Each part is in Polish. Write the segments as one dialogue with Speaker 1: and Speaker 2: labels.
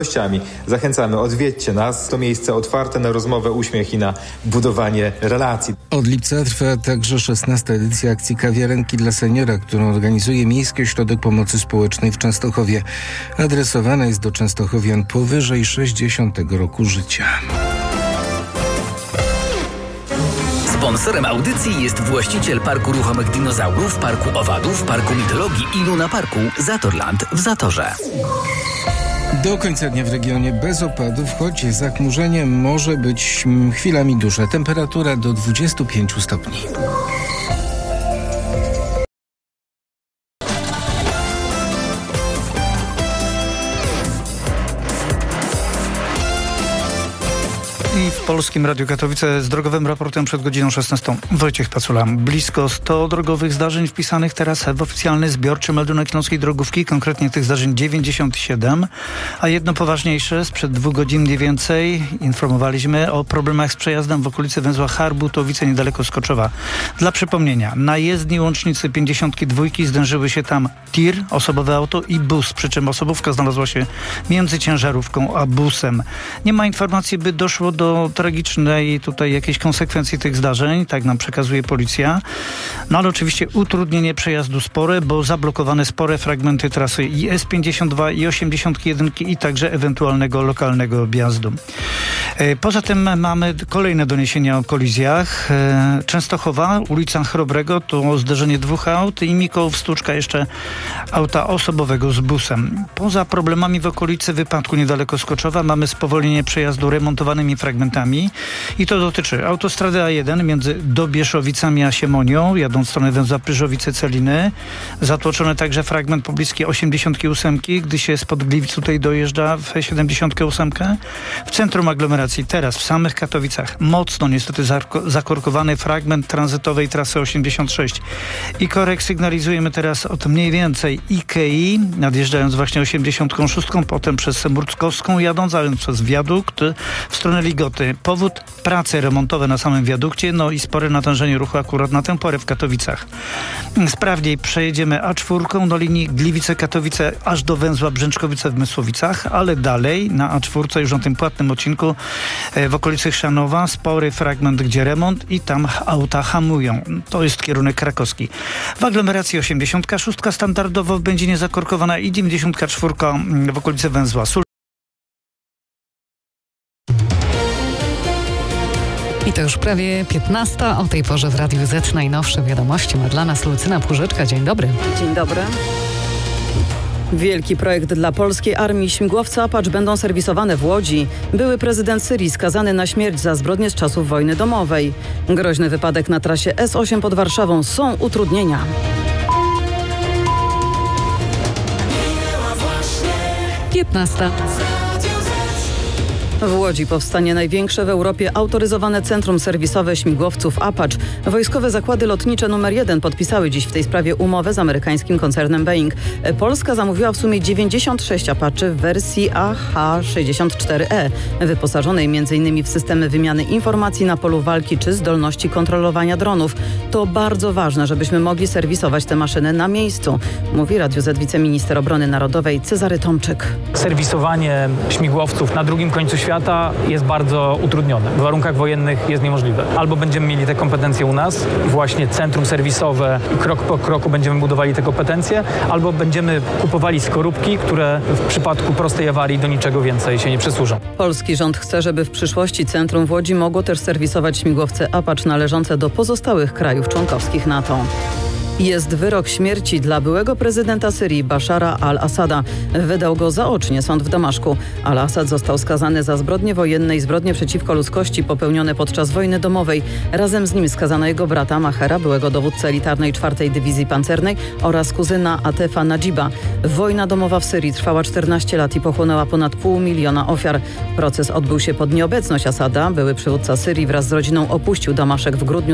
Speaker 1: Zachęcamy, odwiedźcie nas. To miejsce otwarte na rozmowę, uśmiech i na budowanie relacji.
Speaker 2: Od lipca trwa także 16. edycja akcji Kawiarenki dla seniora, którą organizuje Miejski Ośrodek Pomocy Społecznej w Częstochowie. Adresowana jest do częstochowian powyżej 60 roku życia.
Speaker 3: Sponsorem audycji jest właściciel Parku Ruchomych Dinozaurów, Parku Owadów, Parku Mitologii i Luna Parku Zatorland w Zatorze.
Speaker 2: Do końca dnia w regionie bez opadów, choć zachmurzenie może być chwilami duże. Temperatura do 25 stopni.
Speaker 4: I w Polskim Radiu Katowice z drogowym raportem przed godziną 16. Wojciech Pacula. Blisko 100 drogowych zdarzeń wpisanych teraz w oficjalny zbiorczy meldunek Śląskiej Drogówki, konkretnie tych zdarzeń 97, a jedno poważniejsze, sprzed 2 godzin mniej więcej informowaliśmy o problemach z przejazdem w okolicy węzła Harbutowice niedaleko Skoczowa. Dla przypomnienia, na jezdni łącznicy 52 zdążyły się tam tir, osobowe auto i bus, przy czym osobówka znalazła się między ciężarówką a busem. Nie ma informacji, by doszło do tragicznej tutaj jakiejś konsekwencji tych zdarzeń, tak nam przekazuje policja. No ale oczywiście utrudnienie przejazdu spore, bo zablokowane spore fragmenty trasy i S52 i 81 i także ewentualnego lokalnego objazdu. Poza tym mamy kolejne doniesienia o kolizjach. Częstochowa, ulica Chrobrego, to zderzenie 2 aut i Mikołów Stuczka jeszcze auta osobowego z busem. Poza problemami w okolicy wypadku niedaleko Skoczowa mamy spowolnienie przejazdu remontowanymi fragmentami i to dotyczy autostrady A1 między Dobieszowicami a Siemonią, jadąc w stronę węzła Pyrzowice-Celiny. Zatłoczony także fragment pobliskiej 88, gdy się spod Gliwic tutaj dojeżdża w 78. W centrum aglomeracji teraz w samych Katowicach mocno niestety zakorkowany fragment tranzytowej trasy 86. I korek sygnalizujemy teraz od mniej więcej Ikei, nadjeżdżając właśnie 86, potem przez Murckowską jadąc, a więc przez wiadukt w stronę Ligoty. Powód prace remontowe na samym wiadukcie, no i spore natężenie ruchu akurat na tę porę w Katowicach. Sprawniej przejedziemy A4 na linii Gliwice-Katowice aż do węzła Brzęczkowice w Mysłowicach, ale dalej na A4 już na tym płatnym odcinku w okolicy Chrzanowa spory fragment, gdzie remont i tam auta hamują. To jest kierunek krakowski. W aglomeracji 86 standardowo w Będzinie zakorkowana i 94 w okolicy węzła
Speaker 5: I to już prawie 15. O tej porze w Radiu Z najnowsze wiadomości ma dla nas Lucyna Płużyczka. Dzień dobry.
Speaker 6: Dzień dobry. Wielki projekt dla polskiej armii. Śmigłowce Apache będą serwisowane w Łodzi. Były prezydent Syrii skazany na śmierć za zbrodnie z czasów wojny domowej. Groźny wypadek na trasie S8 pod Warszawą. Są utrudnienia. W Łodzi powstanie największe w Europie autoryzowane centrum serwisowe śmigłowców Apache. Wojskowe zakłady lotnicze numer 1 podpisały dziś w tej sprawie umowę z amerykańskim koncernem Boeing. Polska zamówiła w sumie 96 Apache w wersji AH-64E, wyposażonej m.in. w systemy wymiany informacji na polu walki czy zdolności kontrolowania dronów. To bardzo ważne, żebyśmy mogli serwisować te maszyny na miejscu, mówi Radiu Z wiceminister obrony narodowej Cezary Tomczyk.
Speaker 7: Serwisowanie śmigłowców na drugim końcu świata jest bardzo utrudnione. W warunkach wojennych jest niemożliwe. Albo będziemy mieli te kompetencje u nas, właśnie centrum serwisowe i krok po kroku będziemy budowali te kompetencje, albo będziemy kupowali skorupki, które w przypadku prostej awarii do niczego więcej się nie przysłużą.
Speaker 6: Polski rząd chce, żeby w przyszłości centrum w Łodzi mogło też serwisować śmigłowce Apache należące do pozostałych krajów członkowskich NATO. Jest wyrok śmierci dla byłego prezydenta Syrii Bashara al-Assada. Wydał go zaocznie sąd w Damaszku. Al-Assad został skazany za zbrodnie wojenne i zbrodnie przeciwko ludzkości popełnione podczas wojny domowej. Razem z nim skazano jego brata Mahera, byłego dowódcę elitarnej 4. Dywizji Pancernej oraz kuzyna Atefa Nadziba. Wojna domowa w Syrii trwała 14 lat i pochłonęła ponad 500 000 ofiar. Proces odbył się pod nieobecność Assada. Były przywódca Syrii wraz z rodziną opuścił Damaszek w grudniu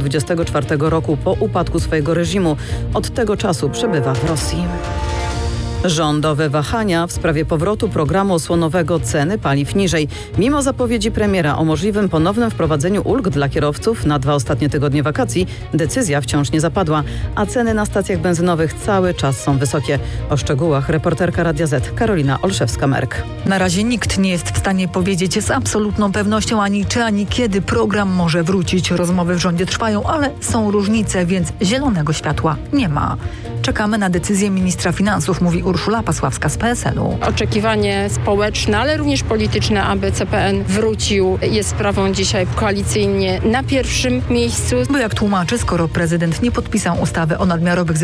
Speaker 6: 2024 roku po upadku swojego reżimu. Od tego czasu przebywa w Rosji. Rządowe wahania w sprawie powrotu programu osłonowego ceny paliw niżej. Mimo zapowiedzi premiera o możliwym ponownym wprowadzeniu ulg dla kierowców na 2 ostatnie tygodnie wakacji, decyzja wciąż nie zapadła, a ceny na stacjach benzynowych cały czas są wysokie. O szczegółach reporterka Radia Z Karolina Olszewska-Merk.
Speaker 8: Na razie nikt nie jest w stanie powiedzieć z absolutną pewnością ani czy, ani kiedy program może wrócić. Rozmowy w rządzie trwają, ale są różnice, więc zielonego światła nie ma. Czekamy na decyzję ministra finansów, mówi Urszula Pasławska z PSL-u.
Speaker 9: Oczekiwanie społeczne, ale również polityczne, aby CPN wrócił, jest sprawą dzisiaj koalicyjnie na pierwszym miejscu.
Speaker 8: Bo jak tłumaczy, skoro prezydent nie podpisał ustawy o nadmiarowych